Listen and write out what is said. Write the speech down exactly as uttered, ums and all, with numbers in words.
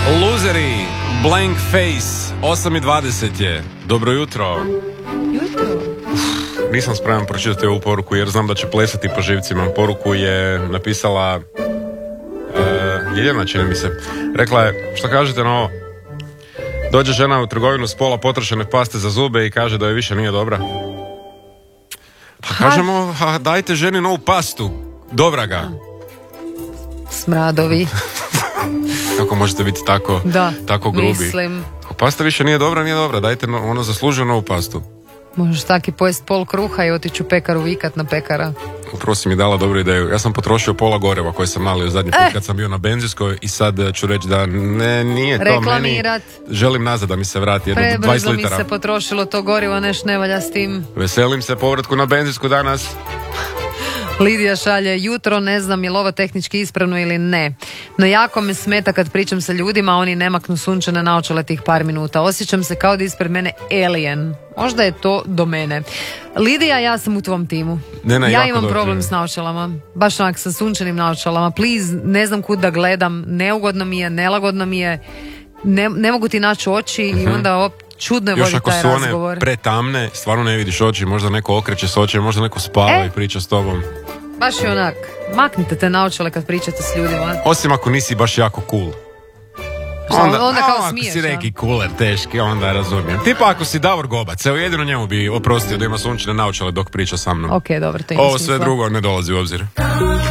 Luzeri, Blank Face, osam i dvadeset je. Dobro jutro. Jutro? Uf, nisam spreman pročitati ovu poruku jer znam da će plesati po živcima. Poruku je napisala uh, Ljiljana, čini mi se. Rekla je, što kažete na ovo? Dođe žena u trgovinu s pola potrošene paste za zube i kaže da joj više nije dobra. Pa kažemo, ha, dajte ženi novu pastu. Dobra ga. Smradovi. Kako možete biti tako, da, tako grubi? Mislim. Ako pasta više nije dobra, nije dobra. Dajte, no, ono zaslužuje novu pastu. Možeš taki pojest pol kruha i otići u pekaru vikat na pekara. Upravo si mi dala dobru ideju. Ja sam potrošio pola goreva koje sam nalio zadnji put eh. kad sam bio na benzinskoj i sad ću reći da ne, nije to reklamirat. Meni. Želim nazad da mi se vrati jedno dvadeset Prebrzo litara. mi se potrošilo to gorivo, neš ne valja s tim. Veselim se povratku na benzinsku danas. Lidija šalje, jutro, ne znam je li ovo tehnički ispravno ili ne. No jako me smeta kad pričam sa ljudima, oni ne maknu sunčane naočale tih par minuta. Osjećam se kao da ispred mene alien. Možda je to do mene. Lidija, ja sam u tvom timu. Ne, ne, ja imam dobro. problem s naočalama. Baš onak sa sunčanim naočalama. Please, ne znam kud da gledam. Neugodno mi je, nelagodno mi je. Ne, ne mogu ti naći oči i onda op, čudno je voditi taj razgovor. Još ako su one pretamne, stvarno ne vidiš oči, možda neko okreće s očima, možda neko spava e? i priča s tobom. Baš je onak, maknite te naočale kad pričate s ljudima. Osim ako nisi baš jako cool. Onda, onda kao ako smiješ, si neki cooler, teški, onda razumijem. Tipa ako si Davor Gobac, evo jedino njemu bi oprostio da ima sunčane naočale dok priča sa mnom. Ok, dobro, to ima Ovo smisla. sve drugo ne dolazi u obzir.